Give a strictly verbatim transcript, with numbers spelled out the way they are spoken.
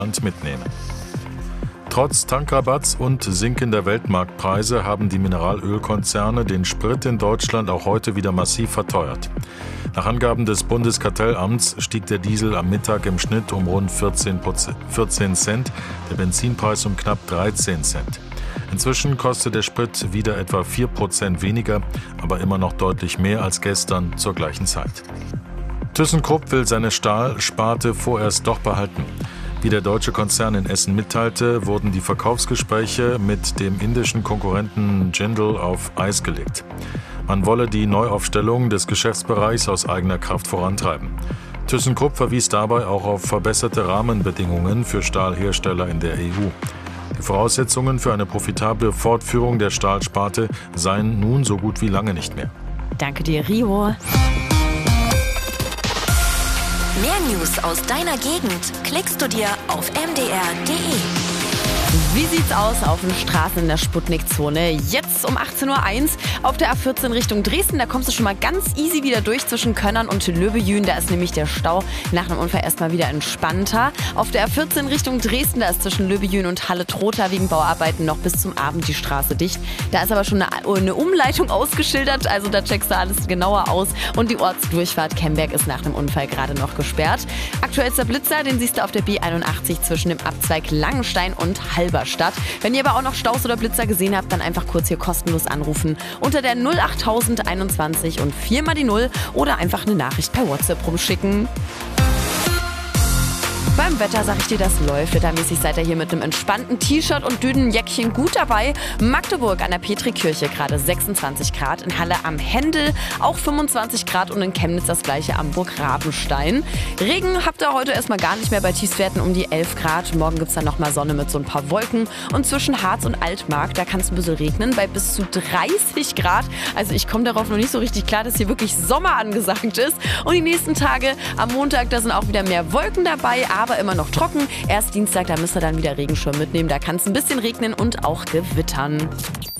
mitnehmen. Trotz Tankrabatts und sinkender Weltmarktpreise haben die Mineralölkonzerne den Sprit in Deutschland auch heute wieder massiv verteuert. Nach Angaben des Bundeskartellamts stieg der Diesel am Mittag im Schnitt um rund vierzehn Cent, der Benzinpreis um knapp dreizehn Cent. Inzwischen kostet der Sprit wieder etwa vier Prozent weniger, aber immer noch deutlich mehr als gestern zur gleichen Zeit. ThyssenKrupp will seine Stahlsparte vorerst doch behalten. Wie der deutsche Konzern in Essen mitteilte, wurden die Verkaufsgespräche mit dem indischen Konkurrenten Jindal auf Eis gelegt. Man wolle die Neuaufstellung des Geschäftsbereichs aus eigener Kraft vorantreiben. ThyssenKrupp verwies dabei auch auf verbesserte Rahmenbedingungen für Stahlhersteller in der E U. Die Voraussetzungen für eine profitable Fortführung der Stahlsparte seien nun so gut wie lange nicht mehr. Danke dir, Rio. Mehr News aus deiner Gegend klickst du dir auf m d r punkt d e. Wie sieht's aus auf den Straßen in der Sputnik-Zone? Jetzt um achtzehn Uhr eins auf der A vierzehn Richtung Dresden. Da kommst du schon mal ganz easy wieder durch zwischen Könnern und Löbejün. Da ist nämlich der Stau nach einem Unfall erstmal wieder entspannter. Auf der A vierzehn Richtung Dresden, da ist zwischen Löbejün und Halle-Trotha wegen Bauarbeiten noch bis zum Abend die Straße dicht. Da ist aber schon eine, eine Umleitung ausgeschildert, also da checkst du alles genauer aus. Und die Ortsdurchfahrt Kemberg ist nach einem Unfall gerade noch gesperrt. Aktuellster Blitzer, den siehst du auf der B einundachtzig zwischen dem Abzweig Langenstein und Halberstadt. Wenn ihr aber auch noch Staus oder Blitzer gesehen habt, dann einfach kurz hier kostenlos anrufen unter der null achttausend einundzwanzig und viermal die Null oder einfach eine Nachricht per WhatsApp rumschicken. Beim Wetter sag ich dir, das läuft. Wettermäßig seid ihr hier mit einem entspannten T-Shirt und Düdenjäckchen gut dabei. Magdeburg an der Petrikirche gerade sechsundzwanzig Grad, in Halle am Händel auch fünfundzwanzig Grad und in Chemnitz das gleiche am Burg Rabenstein. Regen habt ihr heute erstmal gar nicht mehr bei Tiefstwerten um die elf Grad. Morgen gibt es dann nochmal Sonne mit so ein paar Wolken. Und zwischen Harz und Altmark, da kann es ein bisschen regnen bei bis zu dreißig Grad. Also ich komme darauf noch nicht so richtig klar, dass hier wirklich Sommer angesagt ist. Und die nächsten Tage am Montag, da sind auch wieder mehr Wolken dabei, aber immer noch trocken. Erst Dienstag, da müsst ihr dann wieder Regenschirm mitnehmen. Da kann es ein bisschen regnen und auch gewittern.